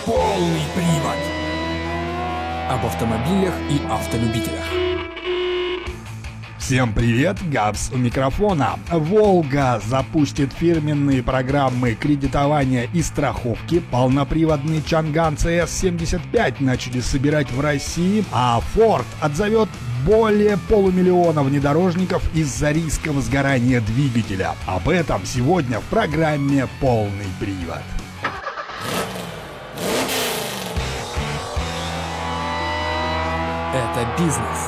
Полный привод. Об автомобилях и автолюбителях. Всем привет, Габс у микрофона. Волга запустит фирменные программы кредитования и страховки. Полноприводный Чанган CS75 начали собирать в России, а Ford отзовет более полумиллиона внедорожников из-за риска возгорания двигателя. Об этом сегодня в программе «Полный привод». Это бизнес.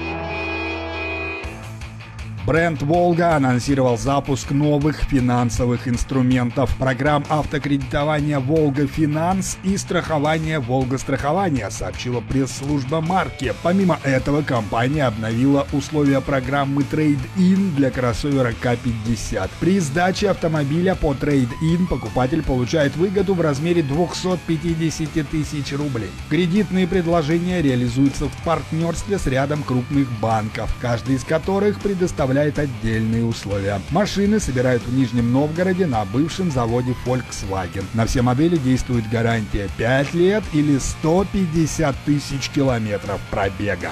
Бренд «Волга» анонсировал запуск новых финансовых инструментов, программ автокредитования «Волга Финанс» и страхования «Волга Страхование», сообщила пресс-служба марки. Помимо этого, компания обновила условия программы Trade-in для кроссовера К-50. При сдаче автомобиля по Trade-in покупатель получает выгоду в размере 250 тысяч рублей. Кредитные предложения реализуются в партнерстве с рядом крупных банков, каждый из которых предоставляет отдельные условия. Машины собирают в Нижнем Новгороде на бывшем заводе Volkswagen. На все модели действует гарантия 5 лет или 150 тысяч километров пробега.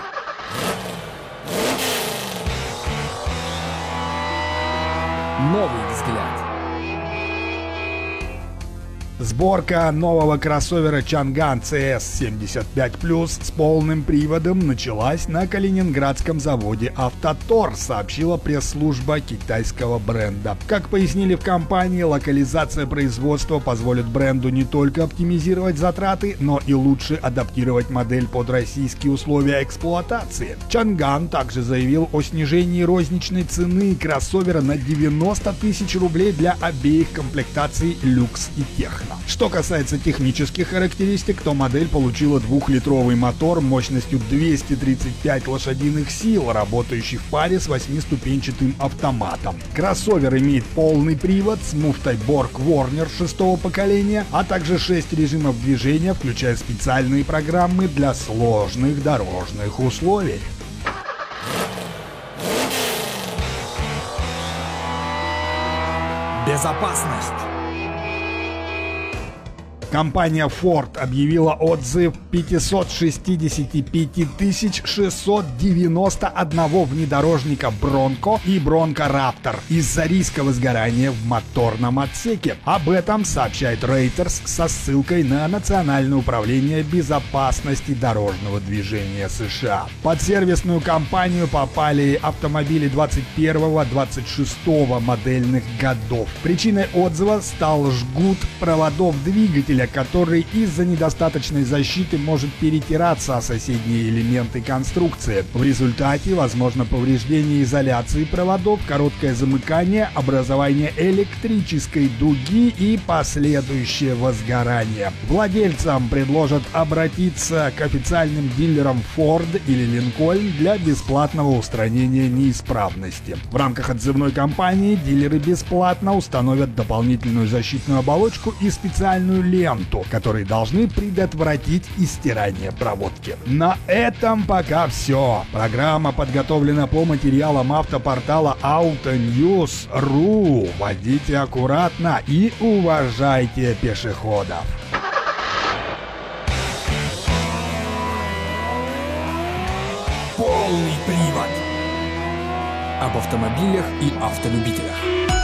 Новый взгляд. Сборка нового кроссовера Чанган CS75 с полным приводом началась на калининградском заводе «Автотор», сообщила пресс-служба китайского бренда. Как пояснили в компании, локализация производства позволит бренду не только оптимизировать затраты, но и лучше адаптировать модель под российские условия эксплуатации. Чанган также заявил о снижении розничной цены кроссовера на 90 тысяч рублей для обеих комплектаций люкс и техно. Что касается технических характеристик, то модель получила 2-литровый мотор мощностью 235 лошадиных сил, работающий в паре с 8-ступенчатым автоматом. Кроссовер имеет полный привод с муфтой Borg-Warner 6-го поколения, а также 6 режимов движения, включая специальные программы для сложных дорожных условий. Безопасность. Компания Ford объявила отзыв 565 691 внедорожника Bronco и Bronco Raptor из-за риска возгорания в моторном отсеке. Об этом сообщает Reuters со ссылкой на Национальное управление безопасности дорожного движения США. Под сервисную кампанию попали автомобили 21-26 модельных годов. Причиной отзыва стал жгут проводов двигателя, который из-за недостаточной защиты может перетираться о соседние элементы конструкции. В результате возможно повреждение изоляции проводов, короткое замыкание, образование электрической дуги и последующее возгорание. Владельцам предложат обратиться к официальным дилерам Ford или Lincoln для бесплатного устранения неисправности. В рамках отзывной кампании дилеры бесплатно установят дополнительную защитную оболочку и специальную ленту, которые должны предотвратить истирание проводки. На этом пока все. Программа подготовлена по материалам автопортала autonews.ru. Водите аккуратно и уважайте пешеходов. Полный привод. Об автомобилях и автолюбителях.